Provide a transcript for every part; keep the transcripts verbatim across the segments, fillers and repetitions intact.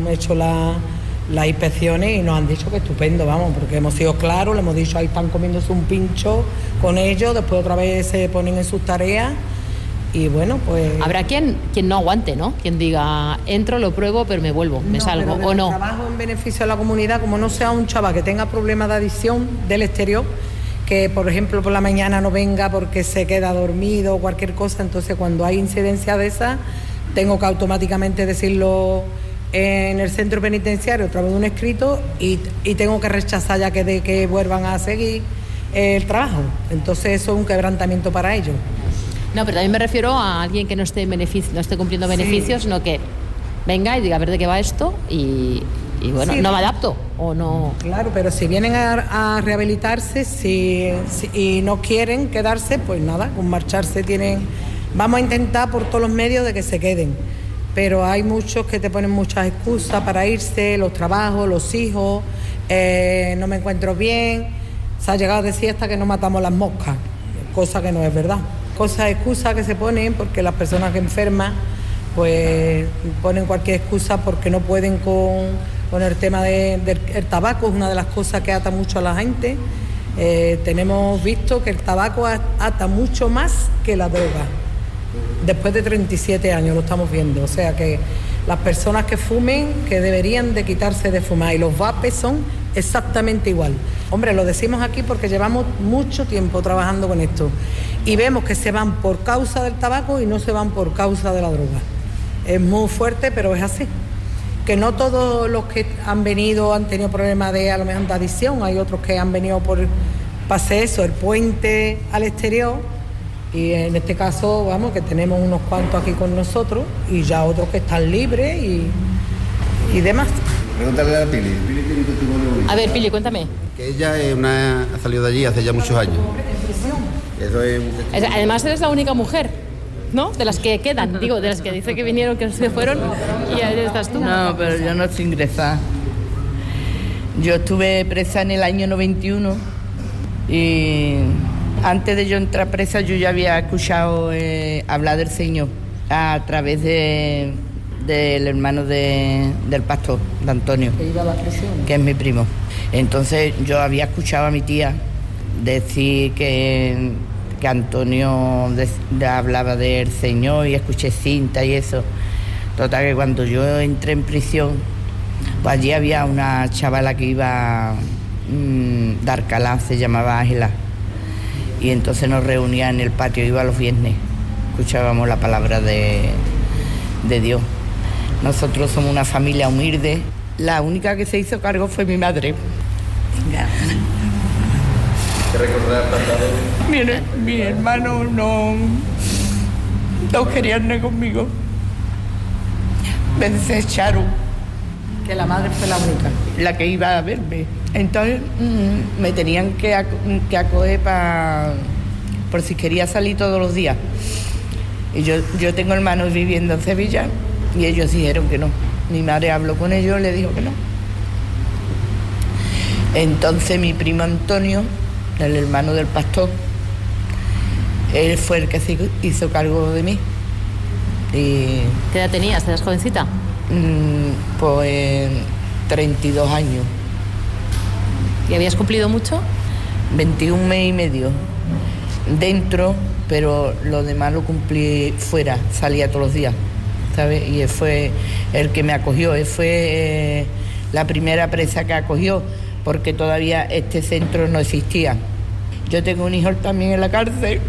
hecho la, las inspecciones y nos han dicho que estupendo, vamos, porque hemos sido claros, le hemos dicho ahí están comiéndose un pincho con ellos, después otra vez se ponen en sus tareas. Y bueno, pues... Habrá quien, quien no aguante, ¿no? Quien diga, entro, lo pruebo, pero me vuelvo, me no, salgo, pero o no. Trabajo en beneficio de la comunidad, como no sea un chaval que tenga problemas de adicción del exterior, que por ejemplo por la mañana no venga porque se queda dormido o cualquier cosa, entonces cuando hay incidencia de esa, tengo que automáticamente decirlo en el centro penitenciario a través de un escrito y, y tengo que rechazar ya que, de, que vuelvan a seguir el trabajo. Entonces eso es un quebrantamiento para ellos. No, pero también me refiero a alguien que no esté, beneficio, no esté cumpliendo beneficios, sí. Sino que venga y diga a ver de qué va esto y, y bueno, sí, no me adapto o no... Claro, pero si vienen a, a rehabilitarse si, si, y no quieren quedarse, pues nada, con marcharse tienen... Vamos a intentar por todos los medios de que se queden, pero hay muchos que te ponen muchas excusas para irse, los trabajos, los hijos, eh, no me encuentro bien, se ha llegado a decir hasta que no matamos las moscas, cosa que no es verdad. Cosas, excusas que se ponen porque las personas que enferman pues ponen cualquier excusa porque no pueden con, con el tema de, del el tabaco, es una de las cosas que ata mucho a la gente. Eh, tenemos visto que el tabaco ata mucho más que la droga. Después de treinta y siete años lo estamos viendo, o sea que las personas que fumen, que deberían de quitarse de fumar, y los vapes son exactamente igual. Hombre, lo decimos aquí porque llevamos mucho tiempo trabajando con esto y vemos que se van por causa del tabaco y no se van por causa de la droga. Es muy fuerte, pero es así. Que no todos los que han venido han tenido problemas de, a lo mejor, de adicción, hay otros que han venido por pase eso, el puente al exterior, y en este caso, vamos, que tenemos unos cuantos aquí con nosotros y ya otros que están libres y, y demás. Pregúntale a Pili. Pili tiene testimonio. A ver, Pili, cuéntame. Que ella es una, ha salido de allí hace ya muchos años. Eso es un testimonio. Además eres la única mujer, ¿no? De las que quedan, digo, de las que dice que vinieron, que se fueron, y ahí estás tú. No, pero yo no estoy ingresada. Yo estuve presa en el año noventa y uno y antes de yo entrar presa yo ya había escuchado eh, hablar del Señor a través de del hermano de, del pastor, de Antonio, que iba a la prisión, que es mi primo. Entonces yo había escuchado a mi tía decir que, que Antonio de, de, hablaba del Señor y escuché cinta y eso. Total que cuando yo entré en prisión, pues allí había una chavala que iba mmm, de Alcalá, se llamaba Ángela, y entonces nos reunía en el patio, iba los viernes, escuchábamos la palabra de, de Dios. Nosotros somos una familia humilde. La única que se hizo cargo fue mi madre. Venga. ¿Qué recordar pasado? Mi, mi hermano no, no quería nada conmigo. Me desecharon. Que la madre fue la única. La que iba a verme. Entonces mmm, me tenían que, ac que acoger para por si quería salir todos los días. Y yo, yo tengo hermanos viviendo en Sevilla y ellos dijeron que no. Mi madre habló con ellos y le dijo que no. Entonces mi primo Antonio, el hermano del pastor, él fue el que se hizo cargo de mí. Y, ¿qué edad tenías? ¿Eras jovencita? Mmm, pues treinta y dos años. ¿Y habías cumplido mucho? veintiún meses y medio. Dentro, pero lo demás lo cumplí fuera, salía todos los días, ¿sabes? Y él fue el que me acogió, él fue eh, la primera presa que acogió, porque todavía este centro no existía. Yo tengo un hijo también en la cárcel.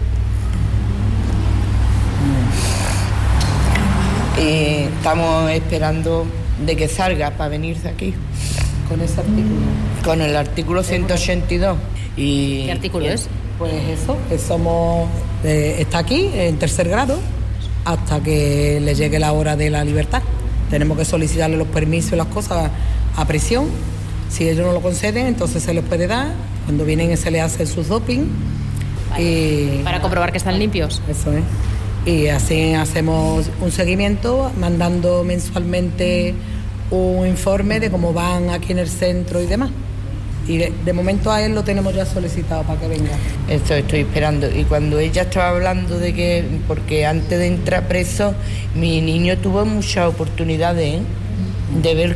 Y estamos esperando de que salga para venirse aquí. ¿Con ese artículo? Con el artículo ciento ochenta y dos. Y, ¿qué artículo y, es? Pues eso, que somos, eh, está aquí en tercer grado hasta que le llegue la hora de la libertad. Tenemos que solicitarle los permisos y las cosas a prisión. Si ellos no lo conceden, entonces se les puede dar. Cuando vienen se les hace sus doping. Vale. Y para comprobar que están limpios. Eso es. Y así hacemos un seguimiento, mandando mensualmente un informe de cómo van aquí en el centro y demás. Y de, de momento a él lo tenemos ya solicitado para que venga. Esto estoy esperando. Y cuando ella estaba hablando de que, porque antes de entrar preso, mi niño tuvo muchas oportunidades, ¿eh?, de ver